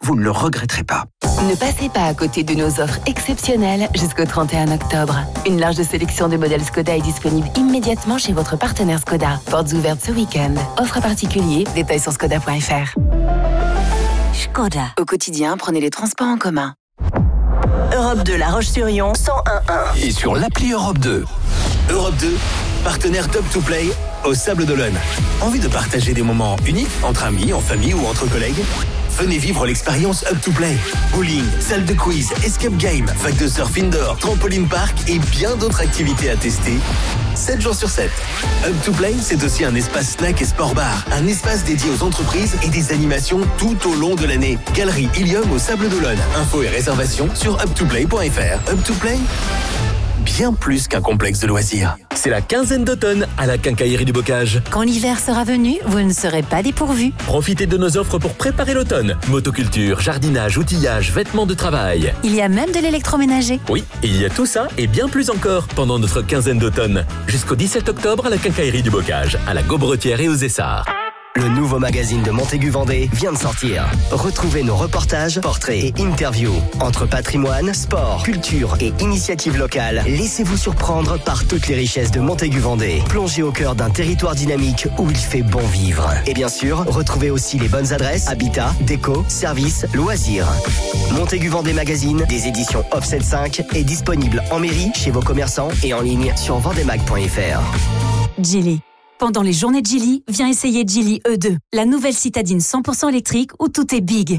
vous ne le regretterez pas. Ne passez pas à côté de nos offres exceptionnelles jusqu'au 31 octobre. Une large sélection de modèles Skoda est disponible immédiatement chez votre partenaire Skoda. Portes ouvertes ce week-end. Offre à particulier, détails sur skoda.fr. Skoda. Au quotidien, prenez les transports en commun. Europe 2 La Roche-sur-Yon 101.1. Et sur l'appli Europe 2. Europe 2, partenaire Top to Play au Sable d'Olonne. Envie de partager des moments uniques entre amis, en famille ou entre collègues? Venez vivre l'expérience Up to Play. Bowling, salle de quiz, escape game, vague de surf indoor, trampoline park et bien d'autres activités à tester. 7 jours sur 7. Up to Play, c'est aussi un espace snack et sport bar. Un espace dédié aux entreprises et des animations tout au long de l'année. Galerie Ilium au Sable d'Olonne. Infos et réservations sur uptoplay.fr. Up to Play, bien plus qu'un complexe de loisirs. C'est la quinzaine d'automne à la Quincaillerie du Bocage. Quand l'hiver sera venu, vous ne serez pas dépourvus. Profitez de nos offres pour préparer l'automne. Motoculture, jardinage, outillage, vêtements de travail. Il y a même de l'électroménager. Oui, il y a tout ça et bien plus encore pendant notre quinzaine d'automne. Jusqu'au 17 octobre à la Quincaillerie du Bocage, à la Gaubretière et aux Essarts. Le nouveau magazine de Montaigu-Vendée vient de sortir. Retrouvez nos reportages, portraits et interviews. Entre patrimoine, sport, culture et initiatives locales, laissez-vous surprendre par toutes les richesses de Montaigu-Vendée. Plongez au cœur d'un territoire dynamique où il fait bon vivre. Et bien sûr, retrouvez aussi les bonnes adresses, habitat, déco, services, loisirs. Montaigu-Vendée Magazine, des éditions Offset 5, est disponible en mairie, chez vos commerçants et en ligne sur vendemag.fr. Geely. Pendant les journées de Geely, viens essayer Geely E2, la nouvelle citadine 100% électrique où tout est big.